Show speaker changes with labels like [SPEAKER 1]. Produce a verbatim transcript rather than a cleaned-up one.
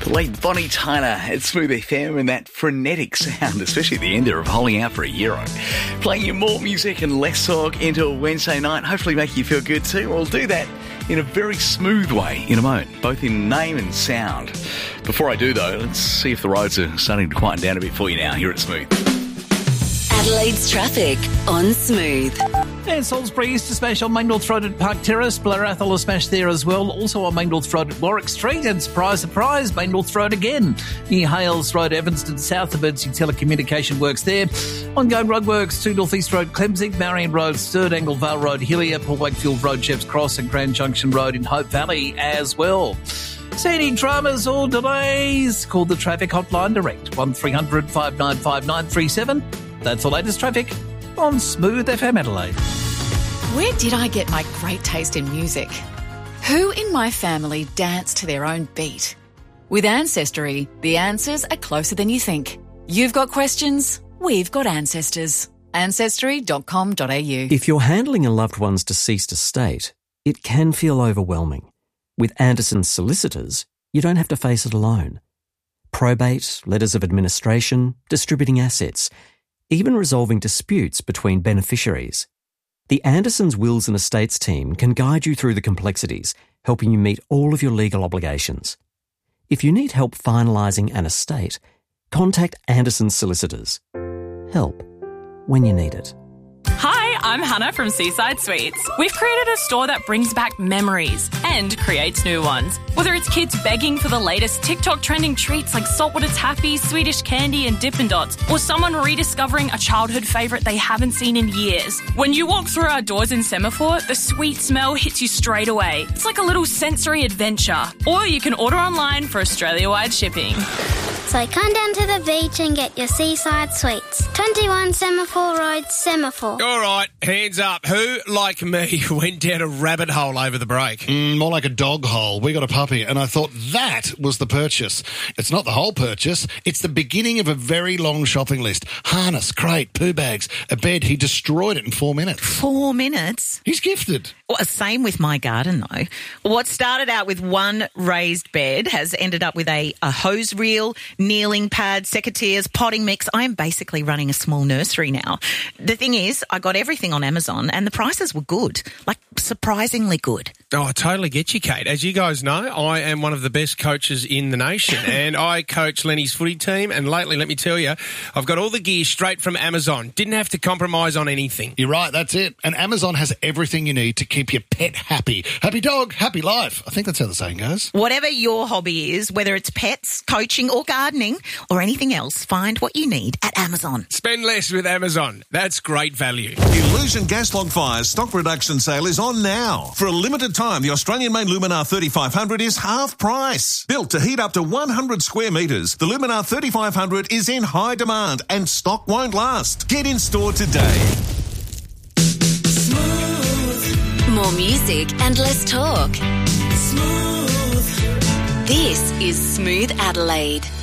[SPEAKER 1] The late Bonnie Tyler at Smooth F M and that frenetic sound, especially at the end there of Holding Out for a Euro. Playing you more music and less talk into a Wednesday night, hopefully make you feel good too. We'll do that in a very smooth way in a moment, both in name and sound. Before I do though, let's see if the roads are starting to quieten down a bit for you now here at Smooth.
[SPEAKER 2] Adelaide's traffic on Smooth.
[SPEAKER 3] And Salisbury Easter Smash on Main North Road at Park Terrace. Blairathal a smash there as well. Also on Main North Road at Warwick Street. And surprise, surprise, Main North Road again. Near Hales Road, Evanston South, emergency telecommunication works there. Ongoing road works to North East Road, Clemsig, Marion Road, Sturt Angle Vale Road, Hillier, Paul Wakefield Road, Chefs Cross and Grand Junction Road in Hope Valley as well. See any dramas or delays? Call the traffic hotline direct, one three hundred five nine five nine three seven. That's the latest traffic on Smooth F M Adelaide.
[SPEAKER 4] Where did I get my great taste in music? Who in my family dance to their own beat? With Ancestry, the answers are closer than you think. You've got questions, we've got ancestors. ancestry dot com dot a u.
[SPEAKER 5] If you're handling a loved one's deceased estate, it can feel overwhelming. With Anderson's solicitors, you don't have to face it alone. Probate, letters of administration, distributing assets, even resolving disputes between beneficiaries. The Andersons Wills and Estates team can guide you through the complexities, helping you meet all of your legal obligations. If you need help finalising an estate, contact Anderson's Solicitors. Help when you need it.
[SPEAKER 6] Hi, I'm Hannah from Seaside Sweets. We've created a store that brings back memories and creates new ones. Whether it's kids begging for the latest TikTok trending treats like Saltwater Taffy, Swedish candy and Dippin' Dots, or someone rediscovering a childhood favourite they haven't seen in years. When you walk through our doors in Semaphore, the sweet smell hits you straight away. It's like a little sensory adventure. Or you can order online for Australia-wide shipping.
[SPEAKER 7] So come down to the beach and get your Seaside Sweets. twenty-one Semaphore Road, Semaphore.
[SPEAKER 8] All right, hands up. Who, like me, went down a rabbit hole over the break?
[SPEAKER 9] Mm, more like a dog hole. We got a puppy, and I thought that was the purchase. It's not the whole purchase. It's the beginning of a very long shopping list. Harness, crate, poo bags, a bed. He destroyed it in four minutes.
[SPEAKER 10] Four minutes?
[SPEAKER 9] He's gifted.
[SPEAKER 10] Well, same with my garden, though. What started out with one raised bed has ended up with a, a hose reel, kneeling pad, secateurs, potting mix. I am basically running a small nursery now. The thing is, I got everything on Amazon and the prices were good, like surprisingly good.
[SPEAKER 8] Oh, I totally get you, Kate. As you guys know, I am one of the best coaches in the nation and I coach Lenny's footy team, and lately, let me tell you, I've got all the gear straight from Amazon. Didn't have to compromise on anything.
[SPEAKER 9] You're right, that's it. And Amazon has everything you need to keep your pet happy. Happy dog, happy life. I think that's how the saying goes.
[SPEAKER 10] Whatever your hobby is, whether it's pets, coaching or gardening or anything else, find what you need at Amazon.
[SPEAKER 8] Spend less with Amazon. That's great value.
[SPEAKER 11] Illusion Gas Log Fire's stock reduction sale is on now. For a limited time, the Australian-made Luminar thirty-five hundred is half price. Built to heat up to one hundred square metres, the Luminar thirty-five hundred is in high demand and stock won't last. Get in store today.
[SPEAKER 2] Smooth. More music and less talk. Smooth. This is Smooth Adelaide.